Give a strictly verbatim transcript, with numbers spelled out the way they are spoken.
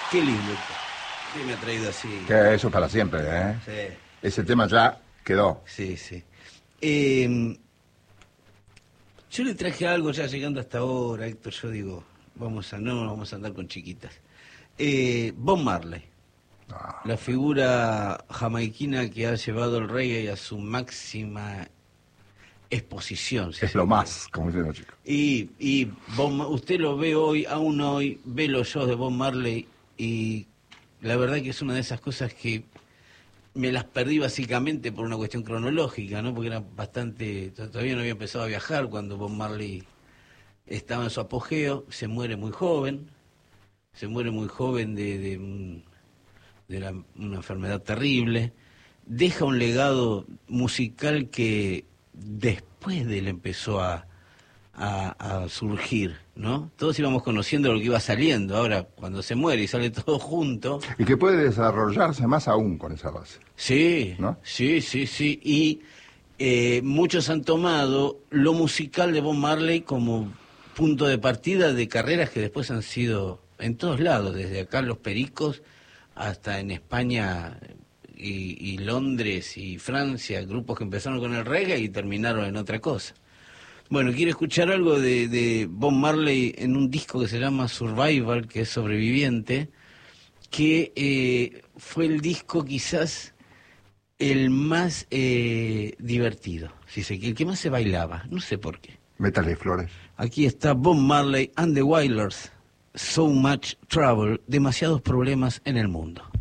Qué lindo. ¿Qué me ha traído así? Que eso es para siempre, ¿eh? Sí. Ese tema ya quedó. Sí, sí. Eh, yo le traje algo ya llegando hasta ahora, Héctor. Yo digo, vamos a no, vamos a andar con chiquitas. Eh, Bob Marley. Ah, La figura jamaiquina que ha llevado el reggae a su máxima exposición. Si es lo más, como dicen los chicos. Y, y Bob, usted lo ve hoy, aún hoy, ve los shows de Bob Marley y la verdad que es una de esas cosas que me las perdí básicamente por una cuestión cronológica, ¿no? Porque era bastante, todavía no había empezado a viajar cuando Bob Marley estaba en su apogeo, se muere muy joven, se muere muy joven de, de, un, de la, una enfermedad terrible, deja un legado musical que después de él empezó a, a, a surgir, ¿no? Todos íbamos conociendo lo que iba saliendo, ahora cuando se muere y sale todo junto... Y que puede desarrollarse más aún con esa base. Sí, ¿no? sí, sí, sí, y eh, muchos han tomado lo musical de Bob Marley como punto de partida de carreras que después han sido en todos lados, desde acá Los Pericos hasta en España y, y Londres y Francia, grupos que empezaron con el reggae y terminaron en otra cosa. Bueno, quiero escuchar algo de, de Bob Marley en un disco que se llama Survival, que es Sobreviviente, que eh, fue el disco quizás el más eh, divertido, si se quiere, el que más se bailaba, no sé por qué. Métale flores. Aquí está Bob Marley and the Wailers, So Much Trouble, demasiados problemas en el mundo.